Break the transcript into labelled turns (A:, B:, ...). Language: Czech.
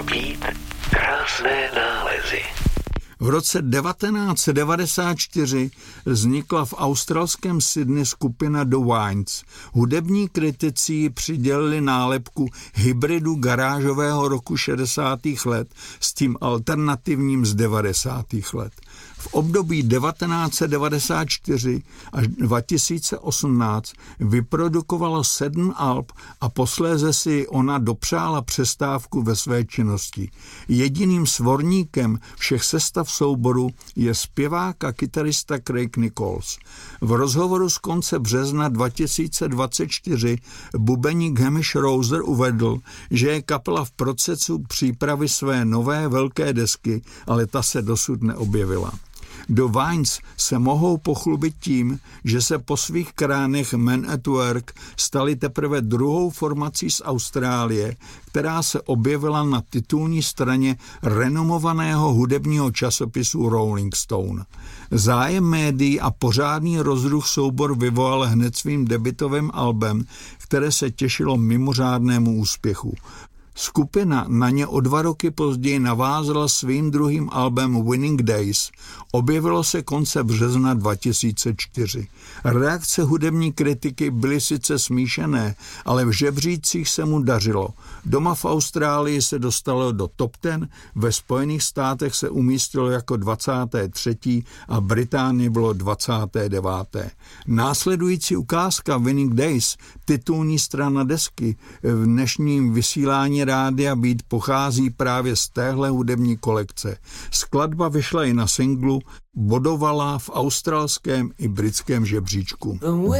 A: být krásné nálezy.
B: V roce 1994 vznikla v australském Sydney skupina The Wines. Hudební kritici ji přidělili nálepku hybridu garážového roku 60. let s tím alternativním z 90. let. V období 1994 až 2018 vyprodukovalo 7 alb a posléze si ona dopřála přestávku ve své činnosti. Jediným svorníkem všech sestav souboru je zpěvák a kytarista Craig Nichols. V rozhovoru z konce března 2024 bubeník Hamish Rouser uvedl, že je kapela v procesu přípravy své nové velké desky, ale ta se dosud neobjevila. The Wines se mohou pochlubit tím, že se po svých kránech Men at Work stali teprve druhou formací z Austrálie, která se objevila na titulní straně renomovaného hudebního časopisu Rolling Stone. Zájem médií a pořádný rozruch soubor vyvolal hned svým debutovým albem, které se těšilo mimořádnému úspěchu. Skupina na ně o 2 roky později navázala svým druhým albem Winning Days. Objevilo se konce března 2004. Reakce hudební kritiky byly sice smíšené, ale v žebřících se mu dařilo. Doma v Austrálii se dostalo do top 10, ve Spojených státech se umístilo jako 23. a Británii bylo 29. Následující ukázka Winning Days, titulní strana desky, v dnešním vysílání Rádia Beat pochází právě z téhle hudební kolekce. Skladba vyšla i na singlu, bodovala v australském i britském žebříčku.